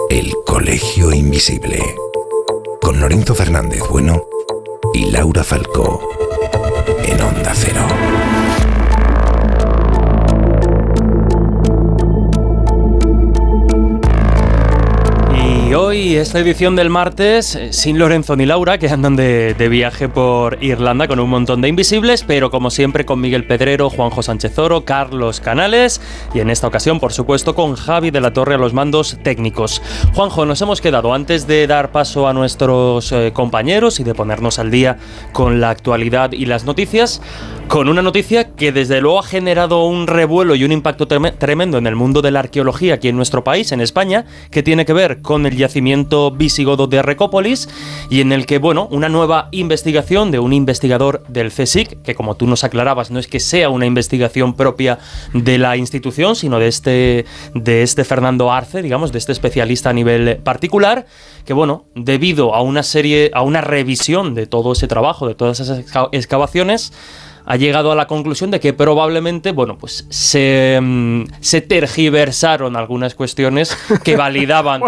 El Colegio Invisible, con Lorenzo Fernández Bueno y Laura Falcó, en Onda Cero. Y hoy, esta edición del martes, sin Lorenzo ni Laura, que andan de viaje por Irlanda con un montón de invisibles, pero como siempre con Miguel Pedrero, Juanjo Sánchez Oro, Carlos Canales y en esta ocasión, por supuesto, con Javi de la Torre a los mandos técnicos. Juanjo, nos hemos quedado, antes de dar paso a nuestros compañeros y de ponernos al día con la actualidad y las noticias, con una noticia que desde luego ha generado un revuelo y un impacto tremendo en el mundo de la arqueología aquí en nuestro país, en España, que tiene que ver con el yacimiento visigodo de Recópolis y en el que, bueno, una nueva investigación de un investigador del CSIC, que como tú nos aclarabas, no es que sea una investigación propia de la institución, sino de este Fernando Arce, digamos, de este especialista a nivel particular, que, bueno, debido a una revisión de todo ese trabajo, de todas esas excavaciones, ha llegado a la conclusión de que probablemente, bueno, pues se tergiversaron algunas cuestiones que validaban,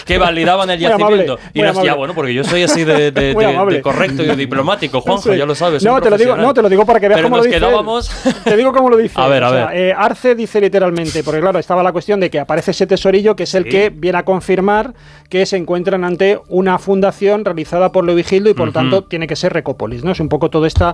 el yacimiento. Y no es ya, bueno, porque yo soy así de correcto y de diplomático, Juanjo, ya lo sabes. No, te lo digo para que veas cómo lo dice. Te digo cómo lo dice. A ver. Arce dice literalmente, porque claro, estaba la cuestión de que aparece ese tesorillo, que es el que viene a confirmar que se encuentran ante una fundación realizada por Leovigildo y por lo tanto tiene que ser Recópolis, ¿no? Es un poco toda esta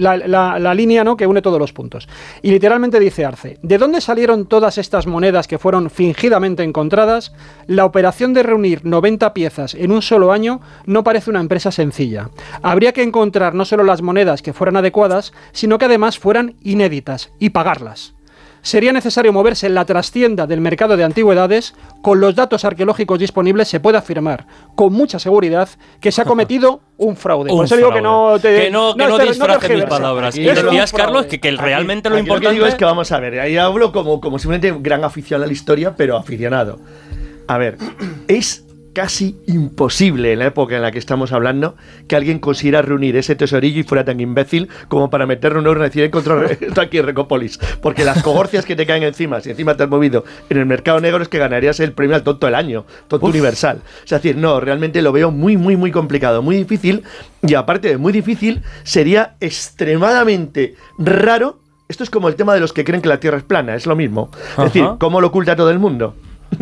la línea, ¿no?, que une todos los puntos. Y literalmente dice Arce: ¿de dónde salieron todas estas monedas que fueron fingidamente encontradas? La operación de reunir 90 piezas en un solo año no parece una empresa sencilla. Habría que encontrar no solo las monedas que fueran adecuadas, sino que además fueran inéditas y pagarlas. Sería necesario moverse en la trastienda del mercado de antigüedades. Con los datos arqueológicos disponibles se puede afirmar con mucha seguridad que se ha cometitido un fraude. Por eso digo que no disfraces mis palabras. Y decías, Carlos, que realmente lo importante... Lo que digo es que, vamos a ver, ahí hablo como simplemente un gran aficionado a la historia, pero aficionado. A ver, es casi imposible en la época en la que estamos hablando que alguien consiguiera reunir ese tesorillo y fuera tan imbécil como para meterlo en una urna y decir: encontrado aquí en Recópolis, porque las cogorcias que te caen encima, si encima te has movido en el mercado negro, es que ganarías el premio al tonto del año, tonto universal. O sea, es decir, no, realmente lo veo muy, muy, muy complicado, muy difícil, y aparte de muy difícil, sería extremadamente raro. Esto es como el tema de los que creen que la Tierra es plana, es lo mismo. Es decir, ¿cómo lo oculta todo el mundo?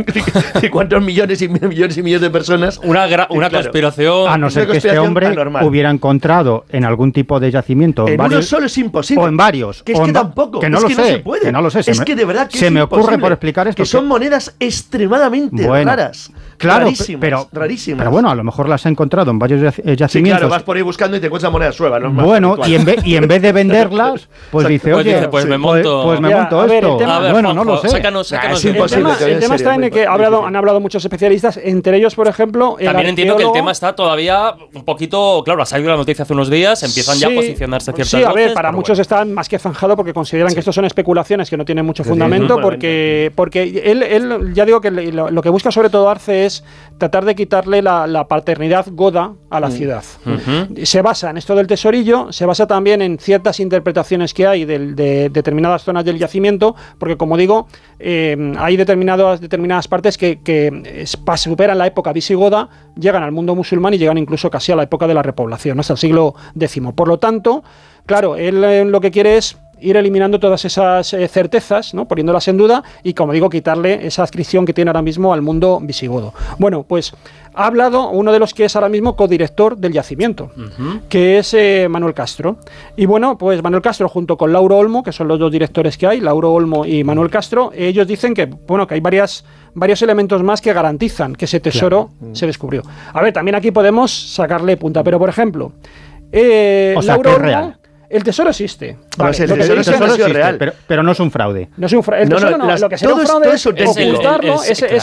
¿Cuántos millones y millones de personas? Una conspiración. A no ser que este hombre hubiera encontrado en algún tipo de yacimiento. En uno solo es imposible. O en varios. Que es que tampoco. Que no lo sé. No se puede. Que no lo sé. Es que de verdad que se me ocurre por explicar esto. Que son monedas extremadamente raras. Claro, rarísimas. Pero bueno, a lo mejor las ha encontrado en varios yacimientos. Sí, claro, vas por ahí buscando y te encuentras monedas suevas. ¿No? Bueno, y en vez de venderlas, pues dice, oye, pues me monto esto. Bueno, no lo sé. Sácanos. Es imposible. El tema está en que han hablado muchos especialistas, entre ellos, por ejemplo, también entiendo que el tema está todavía un poquito, claro, ha salido la noticia hace unos días, empiezan ya a posicionarse ciertas voces. Sí, a ver, para muchos están más que zanjado porque consideran que esto son especulaciones que no tienen mucho fundamento, porque él, ya digo que lo que busca sobre todo Arce es tratar de quitarle la paternidad goda a la ciudad. Se basa en esto del tesorillo, se basa también en ciertas interpretaciones que hay de determinadas zonas del yacimiento, porque como digo, hay determinadas partes que superan la época visigoda, llegan al mundo musulmán y llegan incluso casi a la época de la repoblación, hasta el siglo X. Por lo tanto, claro, él lo que quiere es ir eliminando todas esas certezas, ¿no?, poniéndolas en duda y, como digo, quitarle esa adscripción que tiene ahora mismo al mundo visigodo. Bueno, pues ha hablado uno de los que es ahora mismo codirector del yacimiento, que es Manuel Castro. Y bueno, pues Manuel Castro junto con Lauro Olmo, que son los dos directores que hay, Lauro Olmo y Manuel Castro, ellos dicen que hay varios elementos más que garantizan que ese tesoro se descubrió. A ver, también aquí podemos sacarle punta, pero por ejemplo, Lauro Olmo, real. El tesoro existe. Vale, el tesoro existe, real. Pero no es un fraude. No es un fraude. El tesoro no. Lo que sería un fraude es ocultarlo.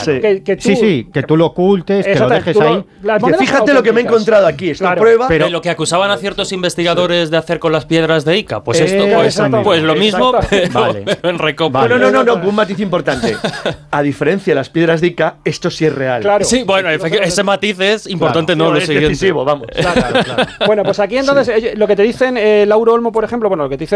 Que tú lo ocultes, que lo dejes ahí. Fíjate lo que me he encontrado aquí. Esto prueba. Pero lo que acusaban a ciertos investigadores de hacer con las piedras de Ica, pues esto, pues lo mismo, pero en Recópolis. No, un matiz importante. A diferencia de las piedras de Ica, esto sí es real. Claro. Sí, bueno, ese matiz es importante, no lo siguiente. Decisivo, vamos. Bueno, pues aquí entonces lo que te dicen Lauro Olmo, por ejemplo, lo que te dice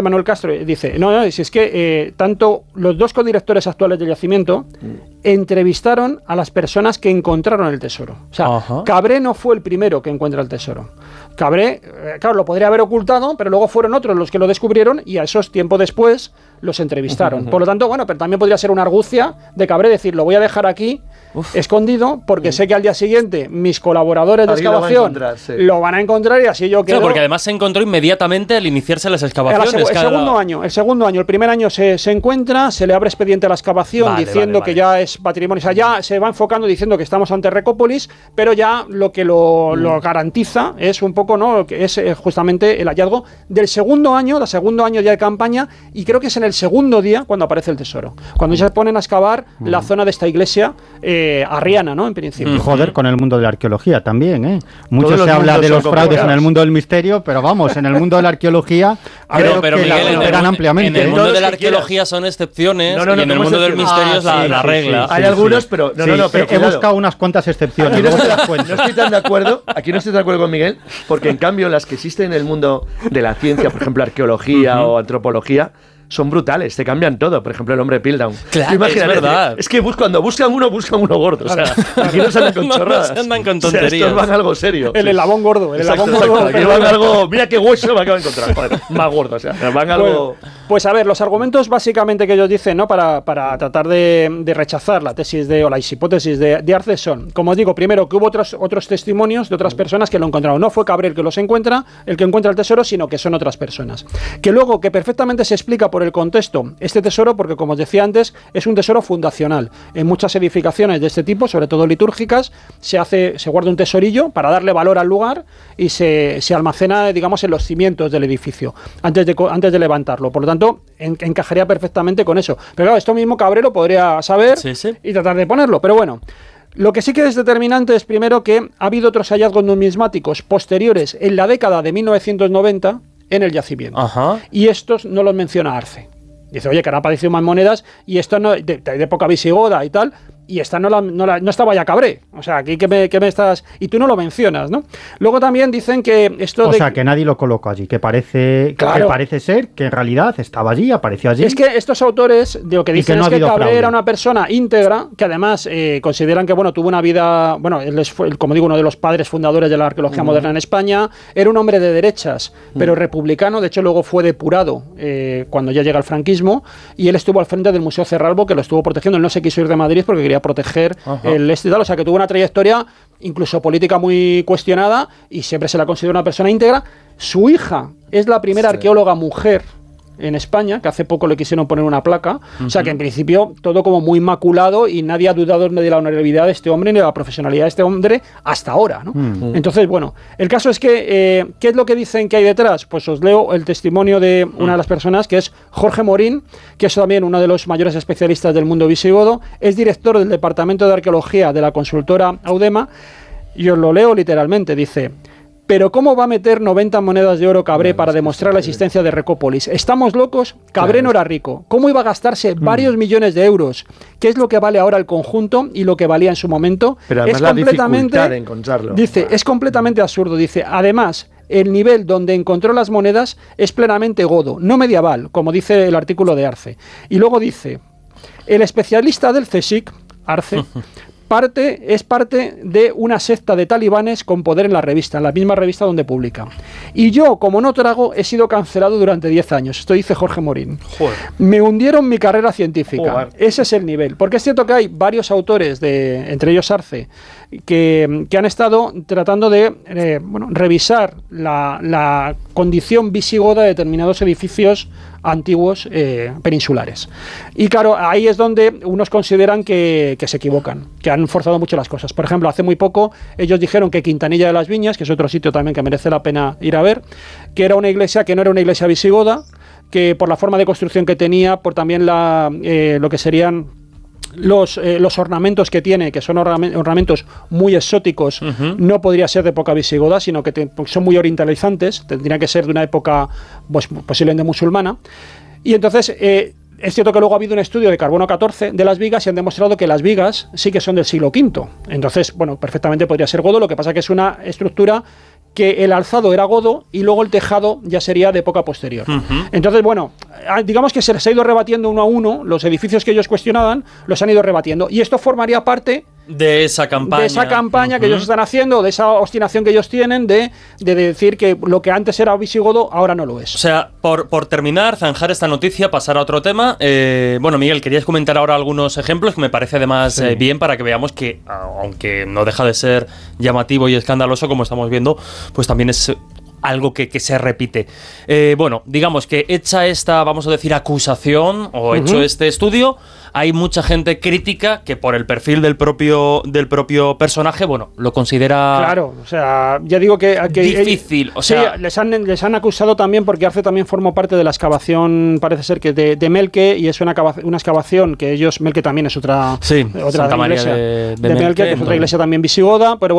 Manuel Castro, dice, no, si es que tanto los dos codirectores actuales del yacimiento entrevistaron a las personas que encontraron el tesoro. O sea, Cabré no fue el primero que encuentra el tesoro. Cabré, claro, lo podría haber ocultado, pero luego fueron otros los que lo descubrieron y a esos tiempo después los entrevistaron. Por lo tanto, bueno, pero también podría ser una argucia de Cabré decir, lo voy a dejar aquí escondido porque sé que al día siguiente mis colaboradores de excavación lo van a encontrar y así yo quedo... Claro, porque además se encontró inmediatamente al iniciarse las excavaciones. El segundo año, el primer año se encuentra, se le abre expediente a la excavación diciendo que ya es patrimonio, o sea, ya se va enfocando diciendo que estamos ante Recópolis, pero ya lo que lo garantiza es un poco, ¿no?, que es justamente el hallazgo del segundo año ya de campaña, y creo que es en el segundo día cuando aparece el tesoro. Cuando ya se ponen a excavar la zona de esta iglesia arriana, ¿no?, en principio. Joder, con el mundo de la arqueología también, ¿eh? Mucho se habla de los fraudes en el mundo del misterio, pero vamos, en el mundo de la arqueología pero que Miguel, la superan ampliamente. En el mundo de la arqueología son excepciones, y en el mundo del misterio es la regla. Hay algunos, pero he buscado unas cuantas excepciones. Aquí no estoy tan de acuerdo. Aquí no estoy de acuerdo con Miguel, porque en cambio las que existen en el mundo de la ciencia, por ejemplo arqueología o antropología, son brutales, te cambian todo. Por ejemplo, el hombre Piltdown. Claro, es verdad. Es que cuando buscan uno gordo. O sea, aquí no se andan con chorradas. No se andan con tonterías. O sea, estos van a algo serio. El eslabón gordo. El eslabón gordo. Aquí van algo... Mira qué hueso me acabo de encontrar. Joder, más gordo. O sea, van algo... Pues a ver, los argumentos básicamente que ellos dicen, ¿no?, para tratar de rechazar la tesis o las hipótesis de Arce son, como os digo, primero que hubo otros testimonios de otras personas que lo encontraron. No fue Cabré el que encuentra el tesoro, sino que son otras personas. Que luego, que perfectamente se explica por el contexto este tesoro, porque como os decía antes, es un tesoro fundacional. En muchas edificaciones de este tipo, sobre todo litúrgicas, se guarda un tesorillo para darle valor al lugar y se almacena, digamos, en los cimientos del edificio antes de levantarlo. Por lo tanto, encajaría perfectamente con eso. Pero claro, esto mismo Cabré lo podría saber y tratar de ponerlo. Pero bueno, lo que sí que es determinante es primero que ha habido otros hallazgos numismáticos posteriores en la década de 1990 en el yacimiento. Y estos no los menciona Arce. Dice, oye, que han aparecido más monedas y esto no, de época visigoda y tal, y esta no estaba ya Cabré. O sea, aquí que me estás... Y tú no lo mencionas, ¿no? Luego también dicen que esto O sea, que nadie lo colocó allí, que parece ser que en realidad estaba allí, apareció allí. Es que estos autores de lo que dicen es que Cabré era una persona íntegra, que además consideran que, bueno, tuvo una vida... Bueno, él fue, como digo, uno de los padres fundadores de la arqueología moderna en España. Era un hombre de derechas, pero republicano. De hecho, luego fue depurado cuando ya llega el franquismo, y él estuvo al frente del Museo Cerralbo, que lo estuvo protegiendo. Él no se quiso ir de Madrid porque quería proteger el tal, o sea que tuvo una trayectoria incluso política muy cuestionada y siempre se la considera una persona íntegra. Su hija es la primera arqueóloga mujer en España, que hace poco le quisieron poner una placa, o sea que en principio todo como muy inmaculado y nadie ha dudado de la honorabilidad de este hombre ni de la profesionalidad de este hombre hasta ahora, ¿no? Entonces, bueno, el caso es que, ¿qué es lo que dicen que hay detrás? Pues os leo el testimonio de una de las personas, que es Jorge Morín, que es también uno de los mayores especialistas del mundo visigodo, es director del Departamento de Arqueología de la consultora Audema, y os lo leo literalmente, dice... Pero ¿cómo va a meter 90 monedas de oro Cabré para demostrar la existencia de Recópolis? ¿Estamos locos? Cabré no era rico. ¿Cómo iba a gastarse varios millones de euros? ¿Qué es lo que vale ahora el conjunto y lo que valía en su momento? Pero además la dificultad de encontrarlo. Dice, es completamente absurdo. Dice, además, el nivel donde encontró las monedas es plenamente godo, no medieval, como dice el artículo de Arce. Y luego dice, el especialista del CSIC, Arce... es parte de una secta de talibanes con poder en la misma revista donde publica. Y yo, como no trago, he sido cancelado durante 10 años. Esto dice Jorge Morín. Joder. Me hundieron mi carrera científica. Joder. Ese es el nivel. Porque es cierto que hay varios autores, entre ellos Arce, que han estado tratando de revisar la condición visigoda de determinados edificios antiguos peninsulares. Y claro, ahí es donde unos consideran que se equivocan, que han forzado mucho las cosas. Por ejemplo, hace muy poco ellos dijeron que Quintanilla de las Viñas, que es otro sitio también que merece la pena ir a ver, que era una iglesia que no era una iglesia visigoda, que por la forma de construcción que tenía, por también lo que serían los ornamentos que tiene, que son ornamentos muy exóticos, no podría ser de época visigoda, sino que son muy orientalizantes, tendría que ser de una época pues, posiblemente musulmana. Y entonces es cierto que luego ha habido un estudio de carbono 14 de las vigas y han demostrado que las vigas sí que son del siglo V. Entonces, bueno, perfectamente podría ser godo, lo que pasa que es una estructura que el alzado era godo y luego el tejado ya sería de época posterior. Entonces, bueno, digamos que se les ha ido rebatiendo uno a uno, los edificios que ellos cuestionaban los han ido rebatiendo, y esto formaría parte de esa campaña. De esa campaña que ellos están haciendo, de esa obstinación que ellos tienen de decir que lo que antes era visigodo ahora no lo es. O sea, por terminar, zanjar esta noticia, pasar a otro tema. Bueno, Miguel, querías comentar ahora algunos ejemplos que me parece además bien para que veamos que, aunque no deja de ser llamativo y escandaloso, como estamos viendo, pues también es algo que se repite. Bueno, digamos que hecha esta, vamos a decir, acusación o hecho este estudio, hay mucha gente crítica que por el perfil del propio personaje, bueno, lo considera... Claro, o sea, ya digo que difícil, o sea... Sí, les han acusado también porque Arce también formó parte de la excavación, parece ser que de Melque, y es una excavación que ellos... Melque también es otra Santa iglesia María de Melque, que es otra iglesia también visigoda, pero